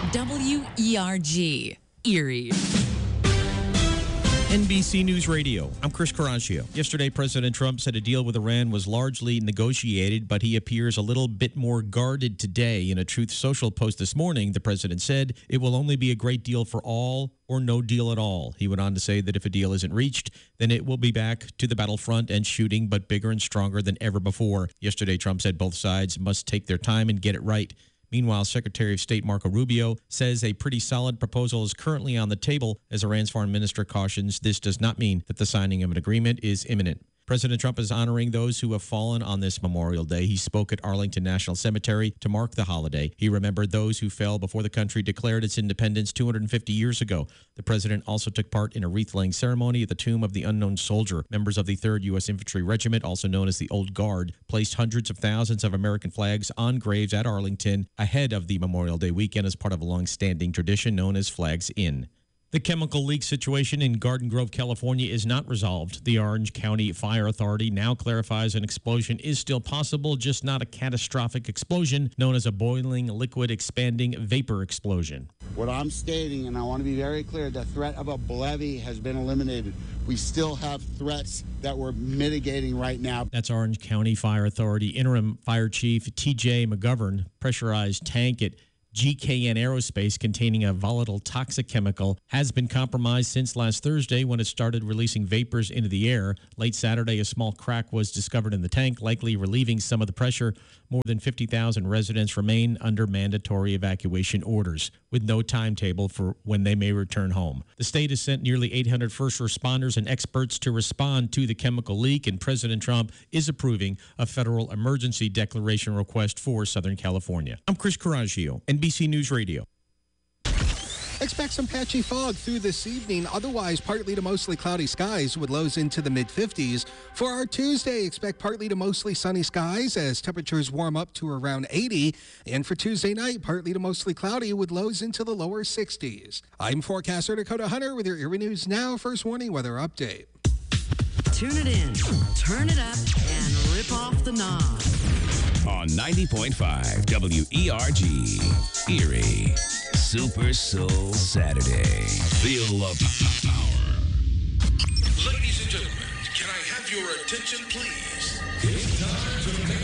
WERG, Erie. NBC News Radio. I'm Chris Caraccio. Yesterday, President Trump said a deal with Iran was largely negotiated, but he appears a little bit more guarded today. In a Truth Social post this morning, the president said it will only be a great deal for all or no deal at all. He went on to say that if a deal isn't reached, then it will be back to the battlefront and shooting, but bigger and stronger than ever before. Yesterday, Trump said both sides must take their time and get it right. Meanwhile, Secretary of State Marco Rubio says a pretty solid proposal is currently on the table. As Iran's foreign minister cautions, this does not mean that the signing of an agreement is imminent. President Trump is honoring those who have fallen on this Memorial Day. He spoke at Arlington National Cemetery to mark the holiday. He remembered those who fell before the country declared its independence 250 years ago. The president also took part in a wreath-laying ceremony at the Tomb of the Unknown Soldier. Members of the 3rd U.S. Infantry Regiment, also known as the Old Guard, placed hundreds of thousands of American flags on graves at Arlington ahead of the Memorial Day weekend as part of a long-standing tradition known as Flags In. The chemical leak situation in Garden Grove, California is not resolved. The Orange County Fire Authority now clarifies an explosion is still possible, just not a catastrophic explosion known as a boiling liquid expanding vapor explosion. What I'm stating, and I want to be very clear, the threat of a levee has been eliminated. We still have threats that we're mitigating right now. That's Orange County Fire Authority Interim Fire Chief T.J. McGovern. Pressurized tank at GKN Aerospace containing a volatile toxic chemical has been compromised since last Thursday when it started releasing vapors into the air. Late Saturday, a small crack was discovered in the tank, likely relieving some of the pressure. More than 50,000 residents remain under mandatory evacuation orders, with no timetable for when they may return home. The state has sent nearly 800 first responders and experts to respond to the chemical leak, and President Trump is approving a federal emergency declaration request for Southern California. I'm Chris Caraccio, NBC News Radio. Expect some patchy fog through this evening. Otherwise, partly to mostly cloudy skies with lows into the mid-50s. For our Tuesday, expect partly to mostly sunny skies as temperatures warm up to around 80. And for Tuesday night, partly to mostly cloudy with lows into the lower 60s. I'm forecaster Dakota Hunter with your Erie News Now First Warning Weather Update. Tune it in, turn it up, and rip off the knob. On 90.5 WERG, Erie. Super Soul Saturday. Feel the power. Ladies and gentlemen, can I have your attention, please? It's time to make